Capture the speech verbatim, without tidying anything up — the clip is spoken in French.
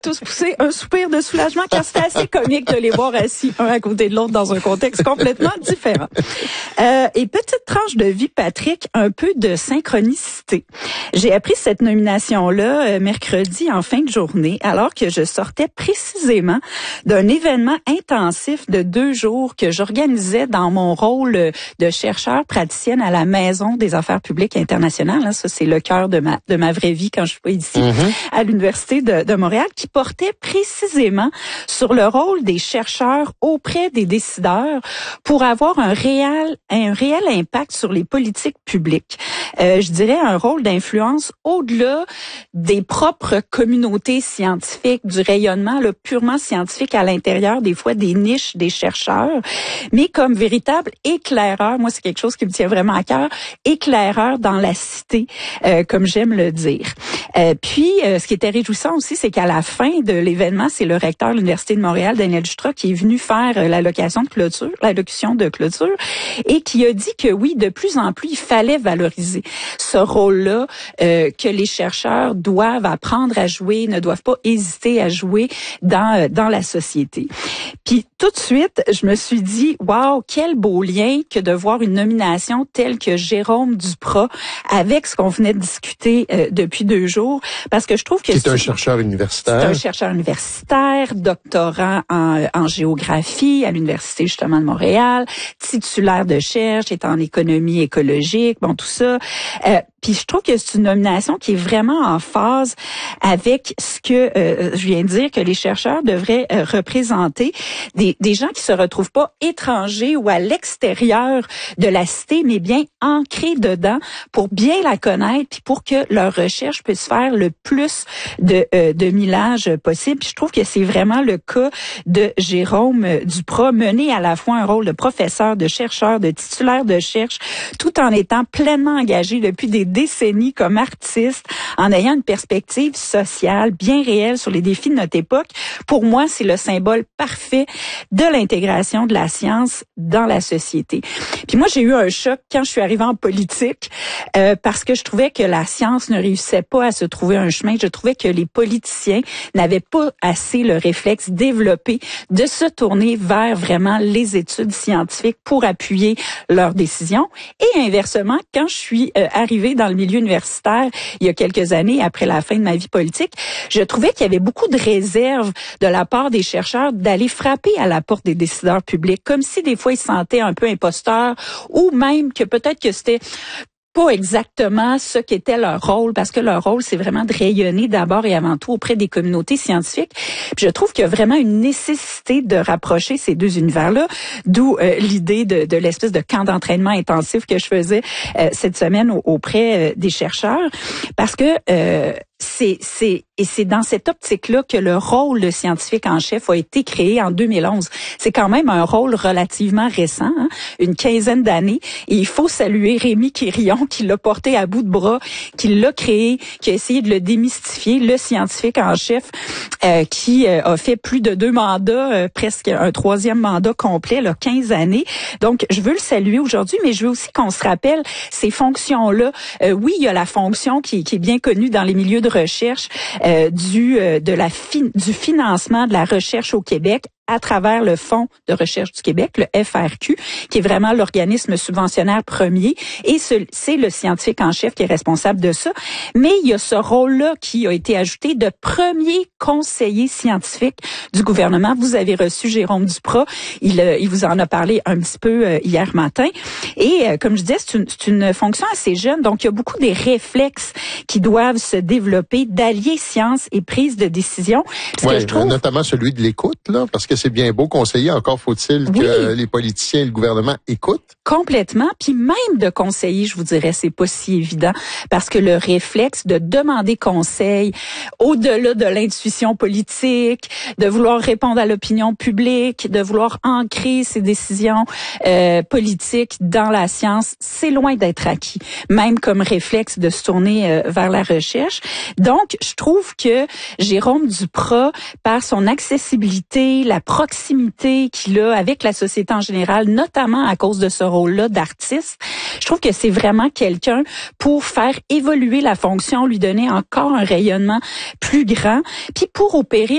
tous poussé un soupir de soulagement car c'était assez comique de les voir assis un à côté de l'autre dans un contexte complètement différent. Euh, et petite tranche de vie, Patrick, un peu de synchronicité. J'ai appris cette nomination-là euh, mercredi en fin de journée alors que je sortais précisément d'un événement intensif de deux jours que j'organisais dans mon rôle de chercheur praticienne à la Maison des affaires publiques internationales. Hein, ça, c'est le cœur de ma, de ma vraie vie quand je suis pas ici, mm-hmm. à l'Université de, de Montréal, qui portait précisément sur le rôle des chercheurs auprès des décideurs pour avoir un réel, un réel impact sur les politiques publiques. Euh, je dirais un rôle d'influence au-delà des propres communautés scientifiques, du rayonnement là, purement scientifique à l'intérieur des fois des niches des chercheurs, mais comme véritable éclaireur. Moi, c'est quelque chose qui me tient vraiment à cœur, éclaireur dans la cité, euh, comme j'aime le dire. Euh, puis, euh, ce qui était réjouissant aussi, c'est qu'à la fin de l'événement, c'est le recteur de l'Université de Montréal, Daniel Jutra, qui est venu faire euh, l'allocation de clôture, l'allocution de clôture, et qui a dit que oui, de plus en plus, il fallait valoriser ce rôle-là euh, que les chercheurs doivent apprendre à jouer, ne doivent pas hésiter à jouer dans euh, dans la société. Puis tout de suite, je me suis dit, waouh, quel beau lien que de voir une nomination telle que Jérôme Duprat avec ce qu'on venait de discuter euh, depuis deux jours, parce que je trouve que c'est, c'est un chercheur universitaire. C'est un chercheur universitaire, doctorant en, en géographie à l'Université justement de Montréal, titulaire de recherche, est en économie écologique, bon tout ça. Euh, Puis je trouve que c'est une nomination qui est vraiment en phase avec ce que euh, je viens de dire, que les chercheurs devraient euh, représenter des, des gens qui se retrouvent pas étrangers ou à l'extérieur de la cité, mais bien ancrés dedans pour bien la connaître puis pour que leur recherche puisse faire le plus de, euh, de millage possible. Puis je trouve que c'est vraiment le cas de Jérôme Duprat, mener à la fois un rôle de professeur, de chercheur, de titulaire de recherche, tout en étant pleinement engagé depuis des décennies comme artiste, en ayant une perspective sociale bien réelle sur les défis de notre époque. Pour moi, c'est le symbole parfait de l'intégration de la science dans la société. Puis moi, j'ai eu un choc quand je suis arrivée en politique euh, parce que je trouvais que la science ne réussissait pas à se trouver un chemin. Je trouvais que les politiciens n'avaient pas assez le réflexe développé de se tourner vers vraiment les études scientifiques pour appuyer leurs décisions. Et inversement, quand je suis euh, arrivée dans le milieu universitaire il y a quelques années, après la fin de ma vie politique, je trouvais qu'il y avait beaucoup de réserves de la part des chercheurs d'aller frapper à la porte des décideurs publics, comme si des fois ils se sentaient un peu imposteurs ou même que peut-être que c'était pas exactement ce qu'était leur rôle, parce que leur rôle, c'est vraiment de rayonner d'abord et avant tout auprès des communautés scientifiques. Puis je trouve qu'il y a vraiment une nécessité de rapprocher ces deux univers-là, d'où euh, l'idée de, de l'espèce de camp d'entraînement intensif que je faisais euh, cette semaine auprès euh, des chercheurs, parce que euh, c'est c'est et c'est dans cette optique-là que le rôle de scientifique en chef a été créé en deux mille onze. C'est quand même un rôle relativement récent, hein, une quinzaine d'années, et il faut saluer Rémi Quirion qui l'a porté à bout de bras, qui l'a créé, qui a essayé de le démystifier, le scientifique en chef euh, qui euh, a fait plus de deux mandats, euh, presque un troisième mandat complet, là, quinze années. Donc je veux le saluer aujourd'hui, mais je veux aussi qu'on se rappelle ces fonctions-là. Euh, oui, il y a la fonction qui, qui est bien connue dans les milieux de recherche euh, du euh, de la fin, du financement de la recherche au Québec à travers le Fonds de recherche du Québec, le F R Q, qui est vraiment l'organisme subventionnaire premier, et ce, c'est le scientifique en chef qui est responsable de ça. Mais il y a ce rôle-là qui a été ajouté de premier conseiller scientifique du gouvernement. Vous avez reçu Jérôme Duprat, il, il vous en a parlé un petit peu euh, hier matin. Et euh, comme je disais, c'est une, c'est une fonction assez jeune, donc il y a beaucoup des réflexes qui doivent se développer, d'allier science et prise de décision. Oui, trouve... notamment celui de l'écoute, là, parce que c'est bien beau conseiller, encore faut-il oui. que les politiciens et le gouvernement écoutent. Complètement, puis même de conseiller, je vous dirais, c'est pas si évident, parce que le réflexe de demander conseil au-delà de l'intuition politique, de vouloir répondre à l'opinion publique, de vouloir ancrer ses décisions euh, politiques dans la science, c'est loin d'être acquis, même comme réflexe de se tourner euh, vers la recherche. Donc, je trouve que Jérôme Duprat, par son accessibilité, la proximité qu'il a avec la société en général, notamment à cause de ce rôle-là d'artiste, je trouve que c'est vraiment quelqu'un pour faire évoluer la fonction, lui donner encore un rayonnement plus grand, puis pour opérer